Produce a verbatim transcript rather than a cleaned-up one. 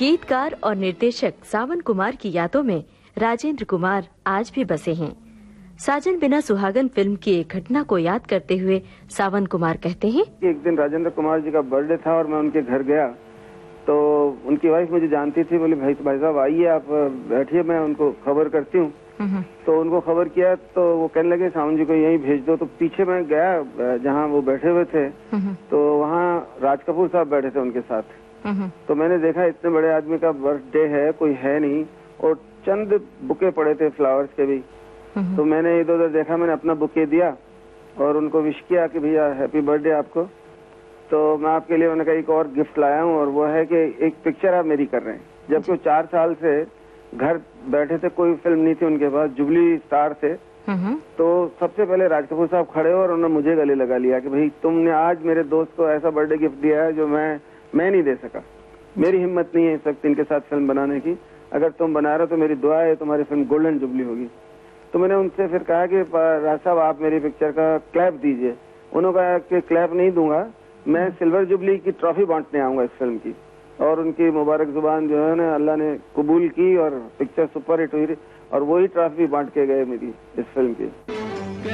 गीतकार और निर्देशक सावन कुमार की यादों में राजेंद्र कुमार आज भी बसे हैं। साजन बिना सुहागन फिल्म की एक घटना को याद करते हुए सावन कुमार कहते हैं, एक दिन राजेंद्र कुमार जी का बर्थडे था और मैं उनके घर गया तो उनकी वाइफ मुझे जानती थी, बोली भाई भाई साहब आइए आप बैठिए, मैं उनको खबर करती हूँ। तो उनको खबर किया तो वो कहने लगे सावन जी को यहीं भेज दो। तो पीछे मैं गया जहाँ वो बैठे हुए थे तो वहाँ राज कपूर साहब बैठे थे उनके साथ। तो मैंने देखा इतने बड़े आदमी का बर्थडे है, कोई है नहीं, और चंद बुके पड़े थे फ्लावर्स के भी। तो मैंने इधर उधर देखा, मैंने अपना बुके दिया और उनको विश किया कि भैया हैप्पी बर्थडे आपको। तो मैं आपके लिए उन्होंने कहा एक और गिफ्ट लाया हूँ और वो है कि एक पिक्चर आप मेरी कर रहे हैं। जबकि वो चार साल से घर बैठे थे, कोई फिल्म नहीं थी उनके पास, जुबली स्टार थे। तो सबसे पहले राज कपूर साहब खड़े और उन्होंने मुझे गले लगा लिया कि भाई तुमने आज मेरे दोस्त को ऐसा बर्थडे गिफ्ट दिया है जो मैं मैं नहीं दे सका। मेरी हिम्मत नहीं है इस वक्त इनके साथ फिल्म बनाने की, अगर तुम बना रहे हो तो मेरी दुआ है तुम्हारी फिल्म गोल्डन जुबली होगी। तो मैंने उनसे फिर कहा कि राज साहब आप मेरी पिक्चर का क्लैप दीजिए। उन्होंने कहा कि क्लैप नहीं दूंगा, मैं सिल्वर जुबली की ट्रॉफी बांटने आऊंगा इस फिल्म की। और उनकी मुबारक जुबान जो है ना अल्लाह ने कबूल की और पिक्चर सुपर हिट हुई और वही ट्रॉफी बांट के गए मेरी इस फिल्म की।